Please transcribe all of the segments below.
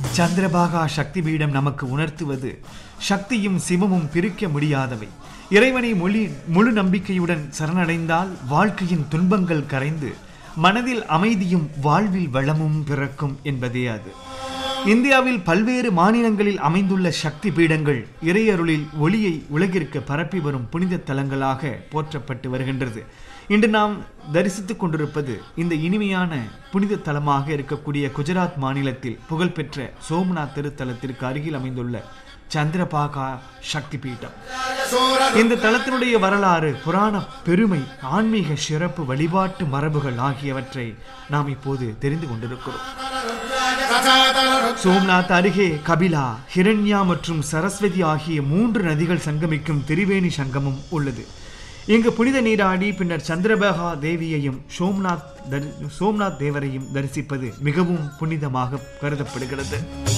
சந்திரபாகா சக்தி பீடம் நமக்கு உணர்த்துவது சக்தியும் சிவமும் பிரிக்க முடியாதவை. இறைவனை முழு நம்பிக்கையுடன் சரணடைந்தால் வாழ்க்கையின் துன்பங்கள் கரைந்து மனதில் அமைதியும் வாழ்வில் வளமும் பிறக்கும் என்பதே அது. இந்தியாவில் பல்வேறு மாநிலங்களில் அமைந்துள்ள சக்தி பீடங்கள் இறையருளில் ஒளியை உலகிற்கு பரப்பி வரும் புனித தலங்களாக போற்றப்பட்டு வருகின்றது. இன்று நாம் தரிசித்துக் கொண்டிருப்பது இந்த இனிமையான புனித தலமாக இருக்கக்கூடிய குஜராத் மாநிலத்தில் புகழ்பெற்ற சோம்நாத் திருத்தலத்திற்கு அருகில் அமைந்துள்ள சந்திரபாகா சக்தி பீடம். இந்த தலத்தினுடைய வரலாறு, புராண பெருமை, ஆன்மீக சிறப்பு, வழிபாட்டு மரபுகள் ஆகியவற்றை நாம் இப்போது தெரிந்து கொண்டிருக்கிறோம். சோம்நாத் அருகே கபிலா, ஹிரண்யா மற்றும் சரஸ்வதி ஆகிய 3 நதிகள் சங்கமிக்கும் திரிவேணி சங்கமம் உள்ளது. இங்கு புனித நீராடி பின்னர் சந்திரபாகா தேவியையும் சோம்நாத் தேவரையும் தரிசிப்பது மிகவும் புனிதமாக கருதப்படுகிறது.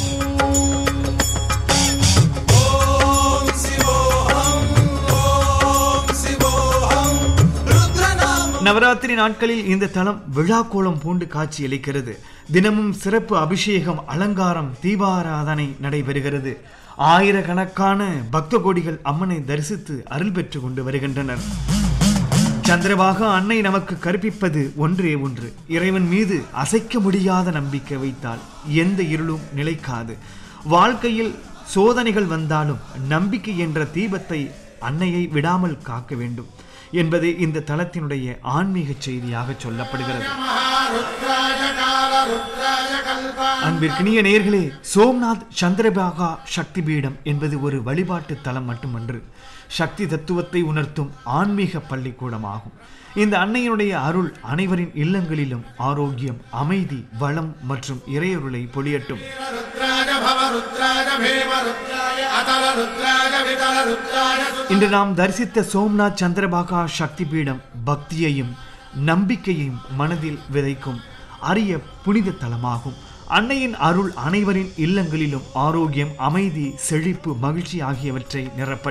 நவராத்திரி நாட்களில் இந்த தலம் விழா கோலம் பூண்டு காட்சியளிக்கிறது. தினமும் சிறப்பு அபிஷேகம், அலங்காரம், தீபாராதனை நடைபெறுகிறது. ஆயிரக்கணக்கான பக்த கோடிகள் அம்மனை தரிசித்து அருள் பெற்று கொண்டு வருகின்றனர். சந்திரபாகா அன்னை நமக்கு கற்பிப்பது ஒன்றே ஒன்று: இறைவன் மீது அசைக்க முடியாத நம்பிக்கை வைத்தால் எந்த இருளும் நிலைக்காது. வாழ்க்கையில் சோதனைகள் வந்தாலும் நம்பிக்கை என்ற தீபத்தை அன்னையை விடாமல் காக்க வேண்டும் என்பது இந்த தலத்தினுடைய ஆன்மீக செய்தியாக சொல்லப்படுகிறது. அன்பிற்கினிய நேயர்களே, சோம்நாத் சந்திரபாகா சக்தி பீடம் என்பது ஒரு வழிபாட்டு தலம் மட்டுமன்று, சக்தி தத்துவத்தை உணர்த்தும் ஆன்மீக பள்ளிக்கூடமாகும். இந்த அன்னையினுடைய அருள் அனைவரின் இல்லங்களிலும் ஆரோக்கியம், அமைதி, வளம் மற்றும் இறையருளை பொழியட்டும். இன்று நாம் தரிசித்த சோம்நாத் சந்திரபாகா சக்தி பீடம் பக்தியையும் நம்பிக்கையையும் மனதில் விதைக்கும் அரிய புனித தலமாகும். அன்னையின் அருள் அனைவரின் இல்லங்களிலும் ஆரோக்கியம், அமைதி, செழிப்பு, மகிழ்ச்சி ஆகியவற்றை நிரப்பட்டும்.